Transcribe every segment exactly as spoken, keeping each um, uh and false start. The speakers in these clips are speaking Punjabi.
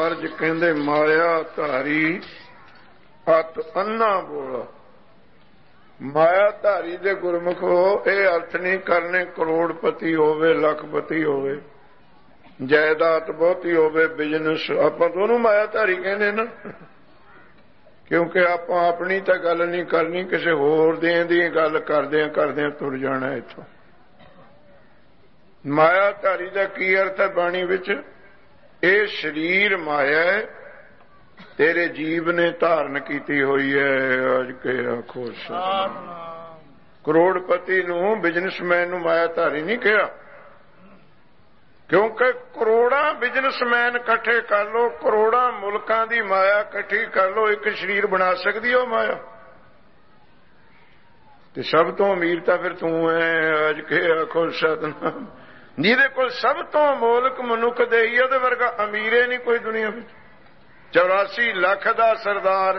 ਮਹਾਰਾਜ ਕਹਿੰਦੇ ਮਾਇਆ ਧਾਰੀ ਅਤ ਅੰਨਾ ਬੋਲਾ। ਮਾਇਆ ਧਾਰੀ ਦੇ ਗੁਰਮੁਖੋ ਇਹ ਅਰਥ ਨਹੀਂ ਕਰਨੇ ਕਰੋੜਪਤੀ ਹੋਵੇ, ਲੱਖਪਤੀ ਹੋਵੇ, ਜਾਇਦਾਦ ਬਹੁਤੀ ਹੋਵੇ, ਬਿਜ਼ਨਸ। ਆਪਾਂ ਤਾਂ ਉਹਨੂੰ ਮਾਇਆ ਧਾਰੀ ਕਹਿੰਦੇ ਨਾ, ਕਿਉਂਕਿ ਆਪਾਂ ਆਪਣੀ ਤਾਂ ਗੱਲ ਨਹੀਂ ਕਰਨੀ, ਕਿਸੇ ਹੋਰ ਦੀਆਂ ਦੀ ਗੱਲ ਕਰਦਿਆਂ ਕਰਦਿਆਂ ਤੁਰ ਜਾਣਾ ਇੱਥੋਂ। ਮਾਇਆ ਧਾਰੀ ਦਾ ਕੀ ਅਰਥ ਹੈ ਬਾਣੀ ਵਿੱਚ? ਇਹ ਸਰੀਰ ਮਾਇਆ ਹੈ, ਤੇਰੇ ਜੀਵ ਨੇ ਧਾਰਨ ਕੀਤੀ ਹੋਈ ਹੈ। ਅੱਜ ਕੇ ਆਖੋ ਸਤਿਨਾਮ। ਕਰੋੜਪਤੀ ਨੂੰ, ਬਿਜ਼ਨਸਮੈਨ ਨੂੰ ਮਾਇਆ ਧਾਰੀ ਨਹੀਂ ਕਿਹਾ, ਕਿਉਂਕਿ ਕਰੋੜਾਂ ਬਿਜ਼ਨਸਮੈਨ ਇਕੱਠੇ ਕਰ ਲੋ, ਕਰੋੜਾਂ ਮੁਲਕਾਂ ਦੀ ਮਾਇਆ ਇਕੱਠੀ ਕਰ ਲੋ, ਇੱਕ ਸਰੀਰ ਬਣਾ ਸਕਦੀ ਉਹ ਮਾਇਆ। ਤੇ ਸਭ ਤੋਂ ਅਮੀਰ ਤਾਂ ਫਿਰ ਤੂੰ ਹੈ। ਅੱਜ ਕੇ ਆਖੋ ਸਤਿਨਾਮ। ਜਿਹਦੇ ਕੋਲ ਸਭ ਤੋਂ ਮੋਲਕ ਮਨੁੱਖ ਦੇ ਹੀ, ਉਹਦੇ ਵਰਗਾ ਅਮੀਰੇ ਨਹੀਂ ਕੋਈ ਦੁਨੀਆ ਵਿੱਚ। ਚੌਰਾਸੀ ਲੱਖ ਦਾ ਸਰਦਾਰ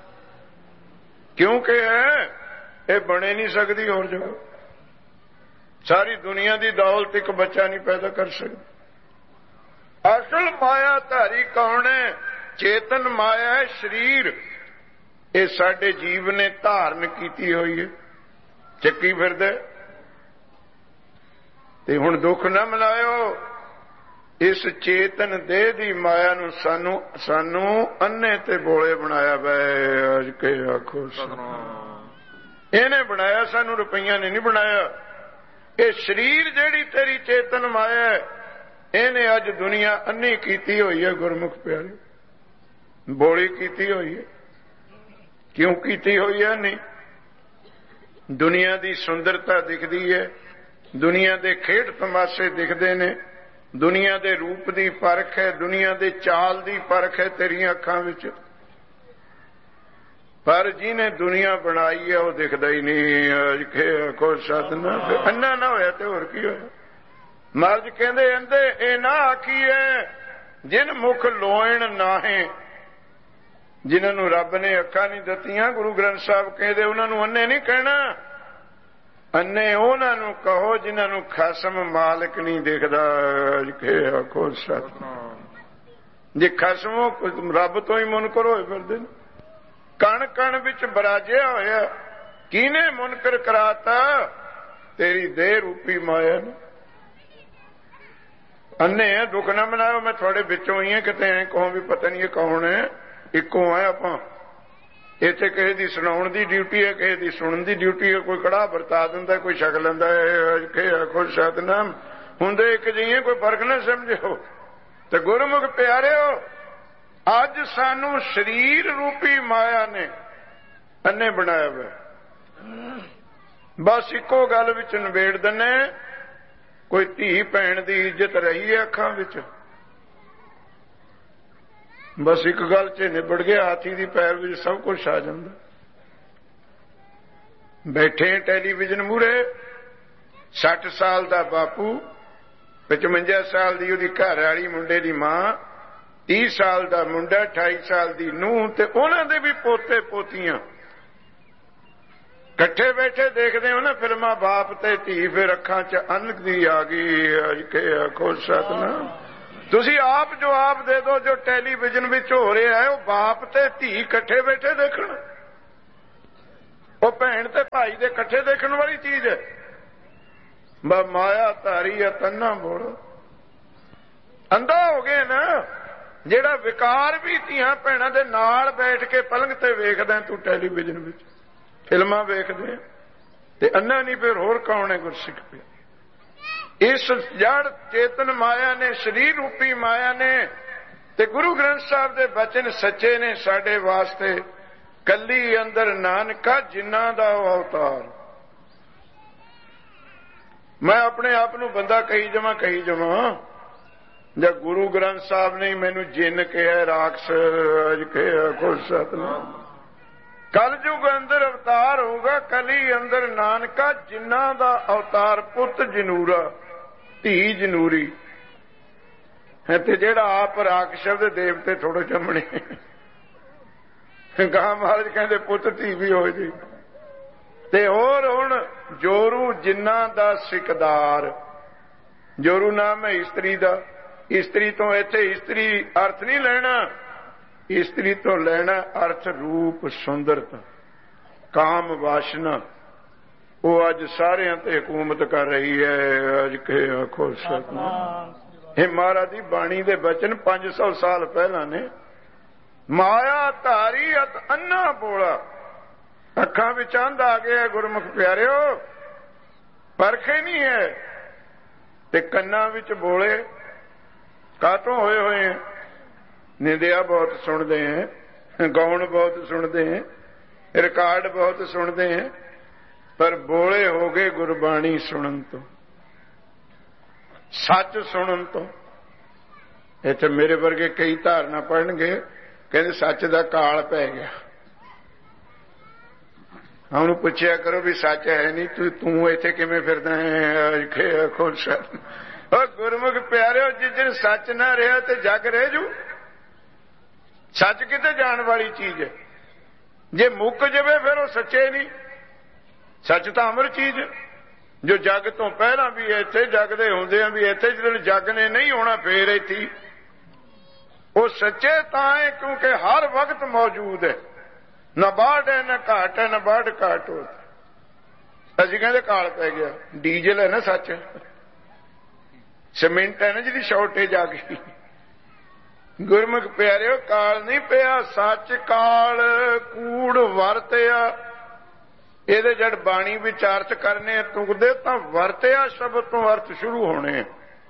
ਕਿਉਂਕਿ ਹੈ, ਇਹ ਬਣੇ ਨਹੀਂ ਸਕਦੀ ਹੋਰ ਜਗ੍ਹਾ। ਸਾਰੀ ਦੁਨੀਆ ਦੀ ਦੌਲਤ ਇੱਕ ਬੱਚਾ ਨਹੀਂ ਪੈਦਾ ਕਰ ਸਕਦਾ। ਅਸਲ ਮਾਇਆ ਧਾਰੀ ਕੌਣ ਹੈ? ਚੇਤਨ ਮਾਇਆ ਹੈ, ਸਰੀਰ। ਇਹ ਸਾਡੇ ਜੀਵ ਨੇ ਧਾਰਨ ਕੀਤੀ ਹੋਈ ਹੈ, ਚੱਕੀ ਫਿਰਦੇ। ਤੇ ਹੁਣ ਦੁੱਖ ਨਾ ਮਨਾਇਓ, ਇਸ ਚੇਤਨ ਦੇਹ ਦੀ ਮਾਇਆ ਨੂੰ ਸਾਨੂੰ ਸਾਨੂੰ ਅੰਨੇ ਤੇ ਬੋਲੇ ਬਣਾਇਆ ਵੈ। ਅੱਜ ਕੇ ਆਖੋ ਸਤਿਨਾਮ। ਇਹਨੇ ਬਣਾਇਆ ਸਾਨੂੰ, ਰੁਪਈਆਂ ਨੇ ਨਹੀਂ ਬਣਾਇਆ। ਇਹ ਸਰੀਰ ਜਿਹੜੀ ਤੇਰੀ ਚੇਤਨ ਮਾਇਆ ਹੈ, ਇਹਨੇ ਅੱਜ ਦੁਨੀਆ ਅੰਨੀ ਕੀਤੀ ਹੋਈ ਹੈ। ਗੁਰਮੁਖ ਪਿਆਰੇ, ਬੋਲੀ ਕੀਤੀ ਹੋਈ ਹੈ। ਕਿਉਂ ਕੀਤੀ ਹੋਈ ਹੈ? ਨਹੀਂ, ਦੁਨੀਆ ਦੀ ਸੁੰਦਰਤਾ ਦਿਖਦੀ ਹੈ, ਦੁਨੀਆ ਦੇ ਖੇਡ ਤਮਾਸ਼ੇ ਦਿਖਦੇ ਨੇ, ਦੁਨੀਆ ਦੇ ਰੂਪ ਦੀ ਪਰਖ ਹੈ, ਦੁਨੀਆ ਦੇ ਚਾਲ ਦੀ ਪਰਖ ਹੈ ਤੇਰੀਆਂ ਅੱਖਾਂ ਵਿੱਚ। ਪਰ ਜਿਹਨੇ ਦੁਨੀਆ ਬਣਾਈ ਹੈ ਉਹ ਦਿਖਦਾ ਹੀ ਨਹੀਂ। ਅੱਜ ਕੇ ਆਖੋ ਸਤਿਨਾਮ। ਅੰਨਾ ਨਾ ਹੋਇਆ ਤੇ ਹੋਰ ਕੀ ਹੋਇਆ? ਮਹਾਰਾਜ ਕਹਿੰਦੇ ਅੰਧੇ ਇਹ ਨਾ ਆਖੀਏ ਜਿਨ ਮੁਖ ਲੋਇਣ ਨਾਹੇ। ਜਿਨ੍ਹਾਂ ਨੂੰ ਰੱਬ ਨੇ ਅੱਖਾਂ ਨਹੀਂ ਦਿੱਤੀਆਂ, ਗੁਰੂ ਗ੍ਰੰਥ ਸਾਹਿਬ ਕਹਿੰਦੇ ਉਹਨਾਂ ਨੂੰ ਅੰਨੇ ਨਹੀਂ ਕਹਿਣਾ। ਅੰਨੇ ਉਹਨਾਂ ਨੂੰ ਕਹੋ ਜਿਨ੍ਹਾਂ ਨੂੰ ਖਸਮ ਮਾਲਕ ਨਹੀਂ ਦੇਖਦਾ। ਅੱਜ ਕੇ ਆਖੋ ਸਤਿਨਾਮ। ਜੇ ਖਸਮੋਂ ਰੱਬ ਤੋਂ ਹੀ ਮੁਨਕਰ ਹੋਏ ਫਿਰਦੇ ਨੇ, ਕਣ ਕਣ ਵਿੱਚ ਬਰਾਜਿਆ ਹੋਇਆ। ਕਿਹਨੇ ਮੁਨਕਰ ਕਰਾਤਾ? ਤੇਰੀ ਦੇਹ ਰੂਪੀ ਮਾਇਆ ਨੇ। ਅੰਨੇ ਹੈ, ਦੁੱਖ ਨਾ ਮਨਾਓ। ਮੈਂ ਤੁਹਾਡੇ ਵਿੱਚੋਂ ਹੀ ਹਾਂ, ਕਿਤੇ ਐ ਕਹੋ ਵੀ ਪਤਾ ਨਹੀਂ ਇਹ ਕੌਣ ਹੈ। ਇੱਕੋ ਹੈ ਆਪਾਂ। ਇੱਥੇ ਕਿਸੇ ਦੀ ਸੁਣਾਉਣ ਦੀ ਡਿਊਟੀ ਹੈ, ਕਿਸੇ ਦੀ ਸੁਣਨ ਦੀ ਡਿਊਟੀ ਹੈ। ਕੋਈ ਕੜਾ ਵਰਤਾ ਦਿੰਦਾ, ਕੋਈ ਛਕ ਲੈਂਦਾ ਹੈ। ਆਖੋ ਸਤਿਨਾਮ। ਹੁੰਦੇ ਇੱਕ ਜਿਹੀਏ, ਕੋਈ ਫਰਕ ਨਾ ਸਮਝਿਓ। ਤੇ ਗੁਰਮੁਖ ਪਿਆਰਿਓ, ਅੱਜ ਸਾਨੂੰ ਸਰੀਰ ਰੂਪੀ ਮਾਇਆ ਨੇ ਅੰਨੇ ਬਣਾਇਆ ਹੋਇਆ। ਬਸ ਇੱਕੋ ਗੱਲ ਵਿੱਚ ਨਿਬੇੜ ਦਿੰਨੇ, ਕੋਈ ਧੀ ਭੈਣ ਦੀ ਇੱਜ਼ਤ ਰਹੀ ਹੈ ਅੱਖਾਂ ਵਿੱਚ? ਬਸ ਇੱਕ ਗੱਲ 'ਚ ਨਿਬੜ ਗਿਆ। ਹਾਥੀ ਦੀ ਪੈਰ ਵਿੱਚ ਸਭ ਕੁਝ ਆ ਜਾਂਦਾ। ਬੈਠੇ ਟੈਲੀਵਿਜ਼ਨ ਮੂਹਰੇ, ਸੱਠ ਸਾਲ ਦਾ ਬਾਪੂ, ਪਚਵੰਜਾ ਸਾਲ ਦੀ ਉਹਦੀ ਘਰ ਵਾਲੀ, ਮੁੰਡੇ ਦੀ ਮਾਂ, ਤੀਹ ਸਾਲ ਦਾ ਮੁੰਡਾ, ਅਠਾਈ ਸਾਲ ਦੀ ਨੂੰਹ, ਤੇ ਉਹਨਾਂ ਦੇ ਵੀ ਪੋਤੇ ਪੋਤੀਆਂ ਇਕੱਠੇ ਬੈਠੇ ਦੇਖਦੇ ਹੋ ਨਾ ਫਿਲਮਾਂ, ਬਾਪ ਤੇ ਧੀ। ਫਿਰ ਅੱਖਾਂ 'ਚ ਅਨਕ ਦੀ ਆ ਗਈ। ਅੱਜ ਕੇ ਆਖੋ ਸਤਿਨਾਮ। ਤੁਸੀਂ ਆਪ ਜਵਾਬ ਦੇ ਦਿਓ, ਜੋ ਟੈਲੀਵਿਜ਼ਨ ਵਿੱਚ ਹੋ ਰਿਹਾ ਹੈ ਉਹ ਬਾਪ ਤੇ ਧੀ ਇਕੱਠੇ ਬੈਠੇ ਦੇਖਣ। ਉਹ ਭੈਣ ਤੇ ਭਾਈ ਦੇ ਇਕੱਠੇ ਦੇਖਣ ਵਾਲੀ ਚੀਜ਼ ਹੈ। ਬਾ ਮਾਇਆ ਧਾਰੀ ਹੈ ਤੰਨਾ ਬੋਲ। ਅੰਧਾ ਹੋ ਗਏ ਨਾ, ਜਿਹੜਾ ਵਿਕਾਰ ਵੀ ਧੀਆਂ ਭੈਣਾਂ ਦੇ ਨਾਲ ਬੈਠ ਕੇ ਪਲੰਘ ਤੇ ਵੇਖਦਾ ਤੂੰ ਟੈਲੀਵਿਜ਼ਨ ਵਿੱਚ, ਫਿਲਮਾਂ ਵੇਖਦੇ ਤੇ ਅੰਨਾ ਨਹੀਂ। ਫਿਰ ਹੋਰ ਕੌਣ ਹੈ ਗੁਰਸਿੱਖ ਪਿਆ? ਇਸ ਜੜ ਚੇਤਨ ਮਾਇਆ ਨੇ, ਸਰੀਰ ਰੂਪੀ ਮਾਇਆ ਨੇ। ਤੇ ਗੁਰੂ ਗ੍ਰੰਥ ਸਾਹਿਬ ਦੇ ਬਚਨ ਸੱਚੇ ਨੇ ਸਾਡੇ ਵਾਸਤੇ। ਕੱਲੀ ਅੰਦਰ ਨਾਨਕਾ ਜਿਨ੍ਹਾਂ ਦਾ ਉਹ ਅਵਤਾਰ। ਮੈਂ ਆਪਣੇ ਆਪ ਨੂੰ ਬੰਦਾ ਕਹੀ ਜਾਵਾਂ ਕਹੀ ਜਾਵਾਂ ਜਾਂ ਗੁਰੂ ਗ੍ਰੰਥ ਸਾਹਿਬ ਨੇ ਮੈਨੂੰ ਜਿੰਨ ਕਿਹਾ, ਰਾਖਸ਼ ਅਜ ਕਿਹਾ। ਕੋ ਸਤਿਨਾਮ। ਕਲਯੁਗ ਅੰਦਰ ਅਵਤਾਰ ਹੋਊਗਾ, ਕਲੀ ਅੰਦਰ ਨਾਨਕਾ ਜਿਨ੍ਹਾਂ ਦਾ ਅਵਤਾਰ। ਪੁੱਤ ਜਨੂਰਾ, ਧੀ ਜਨੂਰੀ ਹੈ। ਤੇ ਜਿਹੜਾ ਆਪ ਰਾਖਸ਼ ਦੇ ਦੇਵਤੇ ਥੋੜੇ ਜੰਮਣੇ। ਗਾਂ ਮਹਾਰਾਜ ਕਹਿੰਦੇ ਪੁੱਤ ਧੀ ਵੀ ਹੋ ਜੀ। ਤੇ ਹੋਰ ਹੁਣ ਜੋਰੂ ਜਿਨ੍ਹਾਂ ਦਾ ਸਿਕਦਾਰ। ਜੋਰੂ ਨਾਮ ਹੈ ਇਸਤਰੀ ਦਾ, ਇਸਤਰੀ ਤੋਂ ਇੱਥੇ ਇਸਤਰੀ ਅਰਥ ਨਹੀਂ ਲੈਣਾ, ਇਸਤਰੀ ਤੋਂ ਲੈਣਾ ਅਰਥ ਰੂਪ ਸੁੰਦਰਤਾ, ਕਾਮ ਵਾਸ਼ਨਾ। ਉਹ ਅੱਜ ਸਾਰਿਆਂ ਤੇ ਹਕੂਮਤ ਕਰ ਰਹੀ ਹੈ। ਅੱਜ ਕੇ ਆਖੋ ਸਤਿਨਾਮ। ਇਹ ਮਹਾਰਾਜ ਦੀ ਬਾਣੀ ਦੇ ਬਚਨ ਪੰਜ ਸੌ ਸਾਲ ਪਹਿਲਾਂ ਨੇ। ਮਾਇਆ ਧਾਰੀ ਅਤ ਅੰਨਾ ਬੋਲਾ, ਅੱਖਾਂ ਵਿੱਚ ਅੰਧ ਆ ਗਿਆ ਗੁਰਮੁਖ ਪਿਆਰਿਓ, ਪਰਖੇ ਨਹੀਂ ਹੈ। ਤੇ ਕੰਨਾਂ ਵਿੱਚ ਬੋਲੇ ਕਾਤੋਂ ਹੋਏ ਹੋਏ ਹੈ? ਨਿੰਦਿਆ ਬਹੁਤ ਸੁਣਦੇ ਹੈ, ਗਾਉਣ ਬਹੁਤ ਸੁਣਦੇ ਹੈ, ਰਿਕਾਰਡ ਬਹੁਤ ਸੁਣਦੇ ਹੈ, ਪਰ ਬੋਲੇ ਹੋ ਗਏ ਗੁਰਬਾਣੀ ਸੁਣਨ ਤੋਂ, ਸੱਚ ਸੁਣਨ ਤੋਂ। ਇੱਥੇ ਮੇਰੇ ਵਰਗੇ ਕਈ ਧਾਰਨਾ ਪੜਨਗੇ, ਕਹਿੰਦੇ ਸੱਚ ਦਾ ਕਾਲ ਪੈ ਗਿਆ। ਉਹਨੂੰ ਪੁੱਛਿਆ ਕਰੋ ਵੀ ਸੱਚ ਹੈ ਨਹੀਂ, ਤੂੰ ਤੂੰ ਇੱਥੇ ਕਿਵੇਂ ਫਿਰਦਾ ਹੈ? ਖੁਸ਼ ਉਹ ਗੁਰਮੁਖ ਪਿਆਰਿਓ, ਜਿਸ ਦਿਨ ਸੱਚ ਨਾ ਰਿਹਾ ਤੇ ਜੱਗ ਰਹਿ ਜੂ। ਸੱਚ ਕਿਤੇ ਜਾਣ ਵਾਲੀ ਚੀਜ਼ ਹੈ, ਜੇ ਮੁੱਕ ਜਾਵੇ ਫਿਰ ਉਹ ਸੱਚੇ ਨਹੀਂ। ਸੱਚ ਤਾਂ ਅਮਰ ਚੀਜ਼, ਜੋ ਜੱਗ ਤੋਂ ਪਹਿਲਾਂ ਵੀ ਇੱਥੇ, ਜੱਗ ਦੇ ਹੁੰਦਿਆਂ ਵੀ ਇੱਥੇ, ਜਦੋਂ ਜੱਗ ਨੇ ਨਹੀਂ ਹੋਣਾ ਫੇਰ ਇੱਥੇ। ਉਹ ਸੱਚੇ ਤਾਂ ਹੈ ਕਿਉਂਕਿ ਹਰ ਵਕਤ ਮੌਜੂਦ ਹੈ, ਨਾ ਬਾੜ ਹੈ ਨਾ ਘਾਟ ਹੈ, ਨਾ ਬਾੜ ਘਾਟ ਹੋ। ਅਸੀਂ ਕਹਿੰਦੇ ਕਾਲ ਪੈ ਗਿਆ, ਡੀਜ਼ਲ ਹੈ ਨਾ ਸੱਚ, ਸੀਮੈਂਟ ਹੈ ਨਾ ਜਿਹਦੀ ਸ਼ਾਰਟੇਜ ਆ ਗਈ। ਗੁਰਮੁਖ ਪਿਆਰਿਓ ਕਾਲ ਨਹੀਂ ਪਿਆ, ਸੱਚ ਕਾਲ ਕੂੜ ਵਰਤਿਆ। ਇਹਦੇ ਜਦ ਬਾਣੀ ਵਿੱਚ ਅਰਥ ਕਰਨੇ ਤੁਕਦੇ ਤਾਂ ਵਰਤਿਆ ਸ਼ਬਦ ਤੋਂ ਅਰਥ ਸ਼ੁਰੂ ਹੋਣੇ।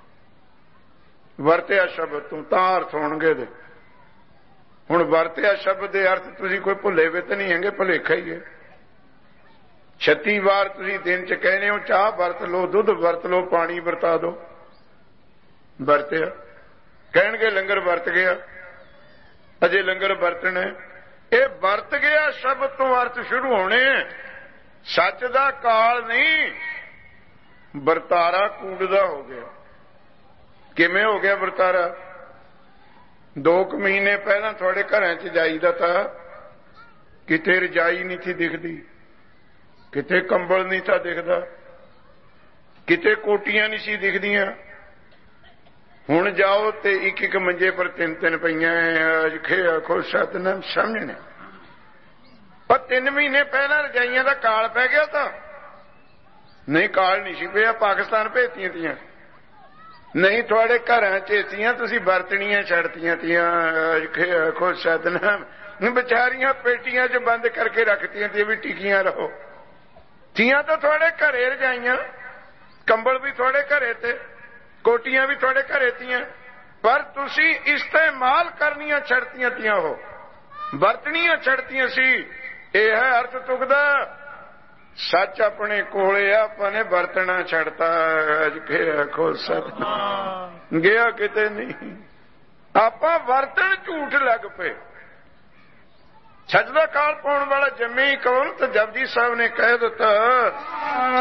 ਵਰਤਿਆ ਸ਼ਬਦ ਤੋਂ ਤਾਂ ਅਰਥ ਹੋਣਗੇ ਦੇ। ਹੁਣ ਵਰਤਿਆ ਸ਼ਬਦ ਦੇ ਅਰਥ ਤੁਸੀਂ ਕੋਈ ਭੁੱਲੇ ਵੇ ਤਾਂ ਨਹੀਂ ਹੈਗੇ, ਭੁਲੇਖਾ ਹੀ ਹੈ। ਛੱਤੀ ਵਾਰ ਤੁਸੀਂ ਦਿਨ ਚ ਕਹਿੰਦੇ ਹੋ ਚਾਹ ਵਰਤ ਲਓ, ਦੁੱਧ ਵਰਤ ਲਓ, ਪਾਣੀ ਵਰਤਾ ਦਿਓ, ਵਰਤਿਆ। ਕਹਿਣਗੇ ਲੰਗਰ ਵਰਤ ਗਿਆ, ਅਜੇ ਲੰਗਰ ਵਰਤਣਾ। ਇਹ ਵਰਤ ਗਿਆ ਸ਼ਬਦ ਤੋਂ ਅਰਥ ਸ਼ੁਰੂ ਹੋਣੇ। ਸੱਚ ਦਾ ਕਾਲ ਨਹੀਂ, ਵਰਤਾਰਾ ਕੂੜ ਦਾ ਹੋ ਗਿਆ। ਕਿਵੇਂ ਹੋ ਗਿਆ ਵਰਤਾਰਾ? ਦੋ ਕੁ ਮਹੀਨੇ ਪਹਿਲਾਂ ਤੁਹਾਡੇ ਘਰਾਂ ਚ ਜਾਈਦਾ ਤਾਂ ਕਿਤੇ ਰਜਾਈ ਨਹੀਂ ਸੀ ਦਿਖਦੀ, ਕਿਤੇ ਕੰਬਲ ਨਹੀਂ ਸੀ ਦਿਖਦਾ, ਕਿਤੇ ਕੋਟੀਆਂ ਨਹੀਂ ਸੀ ਦਿਖਦੀਆਂ। ਹੁਣ ਜਾਓ ਤੇ ਇੱਕ ਇੱਕ ਮੰਜੇ ਪਰ ਤਿੰਨ ਤਿੰਨ ਪਈਆਂ। ਅੱਜ ਖੇ ਆਖੋ ਸਤਿਨਾਮ ਸਮਝਣੇ। ਪਰ ਤਿੰਨ ਮਹੀਨੇ ਪਹਿਲਾਂ ਰਜਾਈਆਂ ਦਾ ਕਾਲ ਪੈ ਗਿਆ ਤਾਂ ਨਹੀਂ, ਕਾਲ ਨਹੀਂ ਸੀ ਪਿਆ। ਪਾਕਿਸਤਾਨ ਭੇਜਤੀਆਂ ਤੀਆਂ, ਨਹੀਂ ਤੁਹਾਡੇ ਘਰਾਂ ਚ ਤੀਆਂ ਤੁਸੀਂ ਵਰਤਣੀਆਂ ਛੱਡਤੀਆਂ ਤੀਆਂ। ਅੱਜ ਖੇ ਆਖੋ ਸਤਿਨਾਮ। ਵਿਚਾਰੀਆਂ ਪੇਟੀਆਂ ਚ ਬੰਦ ਕਰਕੇ ਰੱਖਤੀਆਂ ਤੀ ਵੀ ਟਿਕੀਆਂ ਰਹੋ। ਤੀਆਂ ਤਾਂ ਤੁਹਾਡੇ ਘਰੇ ਰਜਾਈਆਂ, ਕੰਬਲ ਵੀ ਤੁਹਾਡੇ ਘਰੇ ਤੇ, ਕੋਟੀਆਂ ਵੀ ਤੁਹਾਡੇ ਘਰੇ ਤੀਆਂ, ਪਰ ਤੁਸੀਂ ਇਸਤੇਮਾਲ ਕਰਨੀਆਂ ਛੱਡਤੀਆਂ ਤੀਆਂ, ਉਹ ਵਰਤਣੀਆਂ ਛੱਡਤੀਆਂ ਸੀ। ਇਹ ਹੈ ਅਰਥ ਤੁਕਦਾ। ਸੱਚ ਆਪਣੇ ਕੋਲੇ ਆ, ਆਪਾਂ ਨੇ ਵਰਤਣਾ ਛੱਡਤਾ। ਅੱਜ ਕੇ ਆਖੋ ਸਤਿਨਾਮ। ਗਿਆ ਕਿਤੇ ਨਹੀਂ, ਆਪਾਂ ਵਰਤਣ ਝੂਠ ਲੱਗ ਪਏ। ਸੱਚ ਦਾ ਕਾਲ ਪਾਉਣ ਵਾਲਾ ਜੰਮੇ ਹੀ ਕੌਣ? ਤਾਂ ਜਪਜੀ ਸਾਹਿਬ ਨੇ ਕਹਿ ਦਿੱਤਾ